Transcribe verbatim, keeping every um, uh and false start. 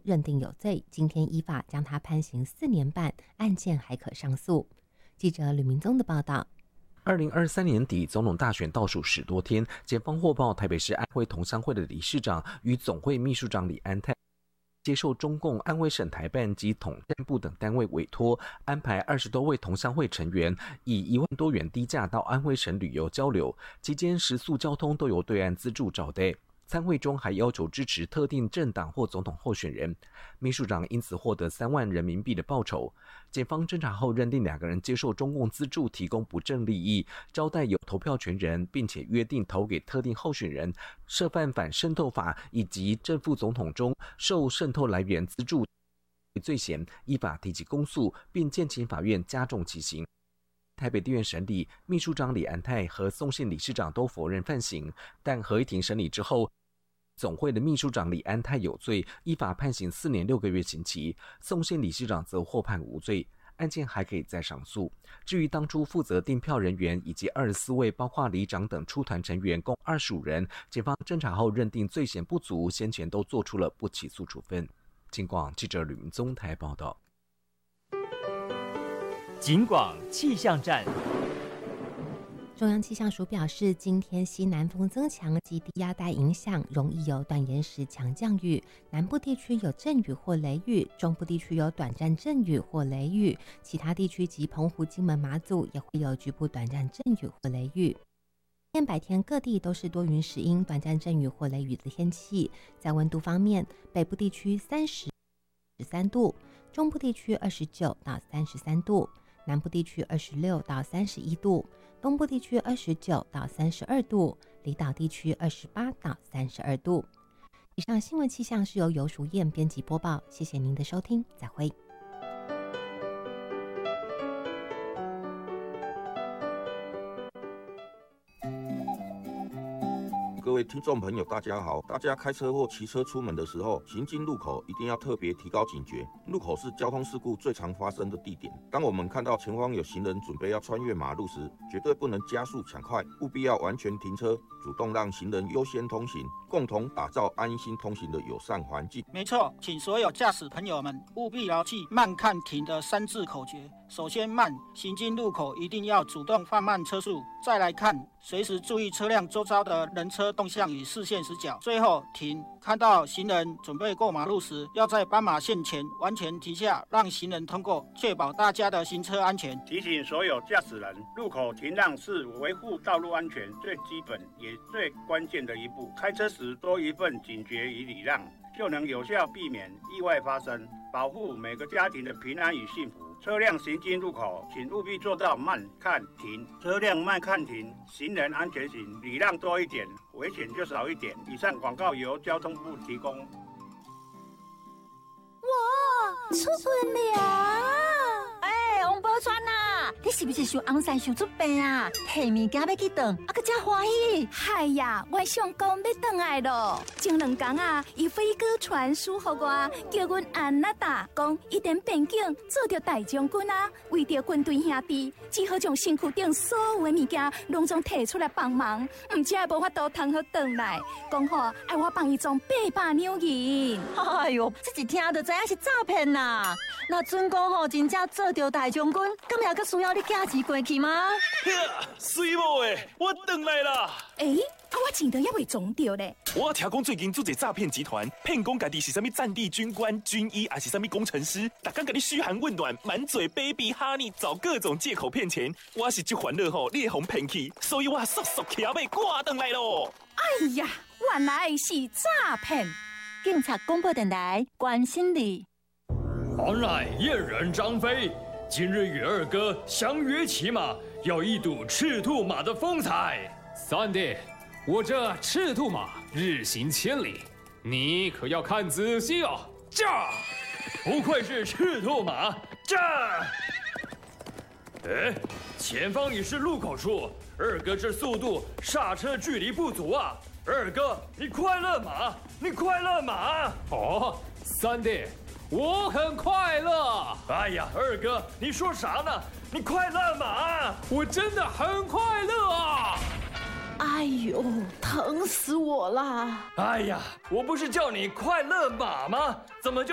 认定有罪，今天依法将他判刑四年半，案件还可上诉。记者吕明宗的报道。 二零二三年底，总统大选倒数十多天，检方获报，台北市安徽同乡会的理事长与总会秘书长李安泰接受中共安徽省台办及统战部等单位委托，安排二十多位同乡会成员以一万多元低价到安徽省旅游交流，期间食宿交通都由对岸资助找的。参会中还要求支持特定政党或总统候选人，秘书长因此获得三万人民币的报酬。检方侦查后认定两个人接受中共资助提供不正利益，招待有投票权人，并且约定投给特定候选人，涉犯反渗透法以及正副总统中受渗透来源资助罪嫌，依法提起公诉，并建请法院加重其刑。台北地院审理，秘书长李安泰和送信理事长都否认犯行，但合议庭审理之后，总会的秘书长李安泰有罪，依法判刑四年六个月刑期；送信理事长则获判无罪，案件还可以再上诉。至于当初负责订票人员以及二十四位包括里长等出团成员共二十五人，检方侦查后认定罪嫌不足，先前都做出了不起诉处分。警广记者吕明宗台报道。 警广气象站。 中央气象署表示，今天西南风增强及低压带影响，容易有短延时强降雨，南部地区有阵雨或雷雨，中部地区有短暂阵雨或雷雨，其他地区及澎湖、金门、马祖也会有局部短暂阵雨或雷雨。今天白天各地都是多云时阴、短暂阵雨或雷雨的天气。在温度方面，北部地区三十、十三度，中部地区二十九到三十三度，南部地区二十六到三十一度，东部地区二十九到三十二度，离岛地区二十八到三十二度。以上新闻气象是由游淑燕编辑播报，谢谢您的收听，再会。 各位听众朋友，大家好！大家开车或骑车出门的时候，行经路口一定要特别提高警觉。路口是交通事故最常发生的地点。当我们看到前方有行人准备要穿越马路时，绝对不能加速抢快，务必要完全停车，主动让行人优先通行，共同打造安心通行的友善环境。 没错，请所有驾驶朋友们务必牢记慢看停的三字口诀。首先慢，行经路口一定要主动放慢车速。再来看，随时注意车辆周遭的人车动向与视线死角。最后停，看到行人准备过马路时，要在斑马线前完全停下，让行人通过，确保大家的行车安全。 提醒所有驾驶人，路口停让是维护道路安全最基本也最关键的一步。开车时多一份警觉与礼让，就能有效避免意外发生，保护每个家庭的平安与幸福。车辆行经路口，请务必做到慢看停。车辆慢看停，行人安全行，礼让多一点，危险就少一点。以上广告由交通部提供。哇， 出分了！哎，王宝钏呐，你是不是想红山想出病啊？摕物件要去转，啊个真欢喜。 嗨呀，我想讲要转来咯。前两天啊，伊飞哥传书给我，叫阮安娜达讲，一点边境做着大将军啊，为着军队兄弟，只好将身躯顶所有的物件拢总摕出来帮忙，唔只无法度通好转来。讲好爱我帮伊装八百两银。 哎呦，这一听就知影是诈骗啦！那准讲吼，真正做着大将军，咁也佫需要你寄钱过去吗？ 水某诶，我回来啦！ 诶、啊，我钱都还未装着咧。 我听讲最近做一诈骗集团，骗讲家己是啥物战地军官、军医，还是啥物工程师，逐天甲你嘘寒问暖，满嘴 baby honey， 找各种借口骗钱。我是这烦恼吼，你会互骗去，所以我速速骑马赶回来咯。 哎呀，原来是诈骗！ 警察广播电台关心你。 原来燕人张飞今日与二哥相约骑马，要一睹赤兔马的风采。 三弟，我这赤兔马日行千里，你可要看仔细哦。 驾！不愧是赤兔马，驾！哎，前方已是路口处，二哥这速度刹车距离不足啊！二哥，你快乐马，你快乐马！ 哦，三弟，我很快乐。 哎呀，二哥，你说啥呢？你快乐马！ 我真的很快乐啊！ 哎呦，疼死我啦！ 哎呀，我不是叫你快乐马吗？怎么就